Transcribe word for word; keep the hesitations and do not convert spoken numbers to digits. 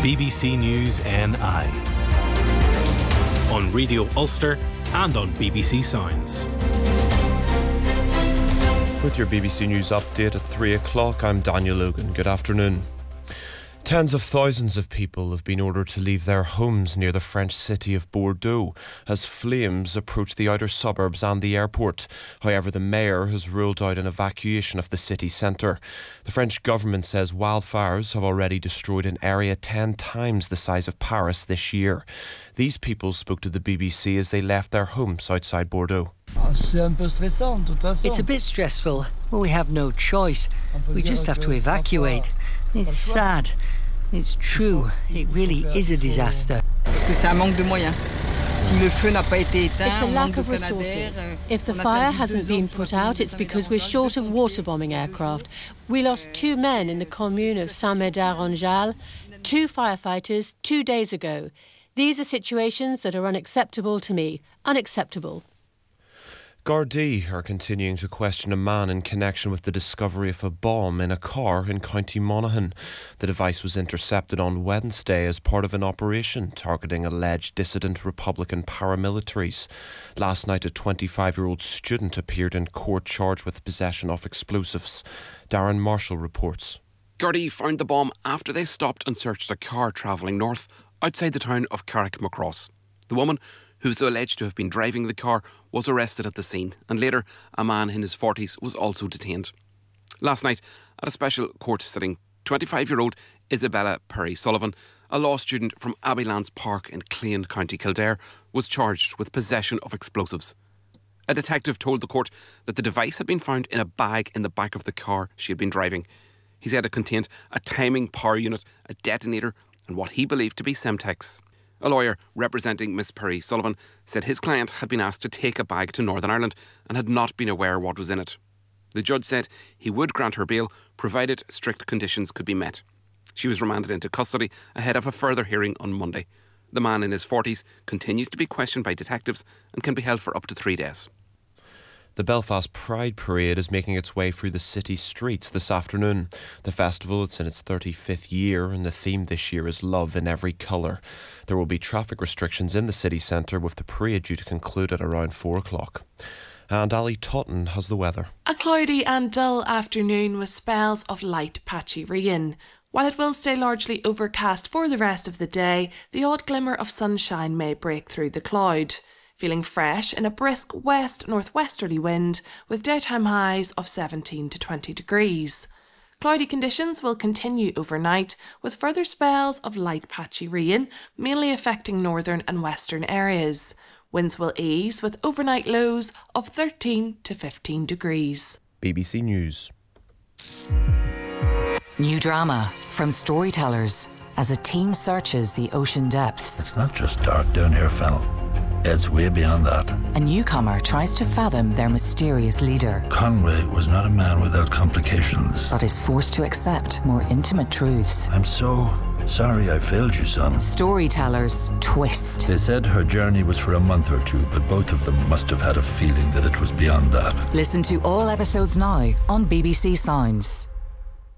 B B C News N I. On Radio Ulster and on B B C Sounds. With your B B C News update at three o'clock, I'm Daniel Logan. Good afternoon. Tens of thousands of people have been ordered to leave their homes near the French city of Bordeaux as flames approach the outer suburbs and the airport. However, the mayor has ruled out an evacuation of the city centre. The French government says wildfires have already destroyed an area ten times the size of Paris this year. These people spoke to the B B C as they left their homes outside Bordeaux. It's a bit stressful, but we have no choice. We just have to evacuate. It's sad. It's true. It really is a disaster. It's a lack of resources. If the fire hasn't been put out, it's because we're short of water-bombing aircraft. We lost two men in the commune of Saint-Médard-en-Jalles, two firefighters, two days ago. These are situations that are unacceptable to me. Unacceptable. Gardaí are continuing to question a man in connection with the discovery of a bomb in a car in County Monaghan. The device was intercepted on Wednesday as part of an operation targeting alleged dissident Republican paramilitaries. Last night, a twenty-five-year-old student appeared in court charged with possession of explosives. Darren Marshall reports. Gardaí found the bomb after they stopped and searched a car travelling north outside the town of Carrickmacross. The woman, who is alleged to have been driving the car, was arrested at the scene, and later a man in his forties was also detained. Last night, at a special court sitting, twenty-five-year-old Isabella Perry Sullivan, a law student from Abbeylands Park in Clane, County Kildare, was charged with possession of explosives. A detective told the court that the device had been found in a bag in the back of the car she had been driving. He said it contained a timing power unit, a detonator, and what he believed to be Semtex. A lawyer representing Miss Perry Sullivan said his client had been asked to take a bag to Northern Ireland and had not been aware what was in it. The judge said he would grant her bail provided strict conditions could be met. She was remanded into custody ahead of a further hearing on Monday. The man in his forties continues to be questioned by detectives and can be held for up to three days. The Belfast Pride Parade is making its way through the city streets this afternoon. The festival is in its thirty-fifth year and the theme this year is love in every colour. There will be traffic restrictions in the city centre with the parade due to conclude at around four o'clock. And Ali Totten has the weather. A cloudy and dull afternoon with spells of light patchy rain. While it will stay largely overcast for the rest of the day, the odd glimmer of sunshine may break through the cloud. Feeling fresh in a brisk west-northwesterly wind with daytime highs of seventeen to twenty degrees. Cloudy conditions will continue overnight with further spells of light patchy rain, mainly affecting northern and western areas. Winds will ease with overnight lows of thirteen to fifteen degrees. B B C News. New drama from Storytellers as a team searches the ocean depths. It's not just dark down here, Fennel. It's way beyond that. A newcomer tries to fathom their mysterious leader. Conway was not a man without complications. But is forced to accept more intimate truths. I'm so sorry I failed you, son. Storytellers Twist. They said her journey was for a month or two, but both of them must have had a feeling that it was beyond that. Listen to all episodes now on B B C Sounds.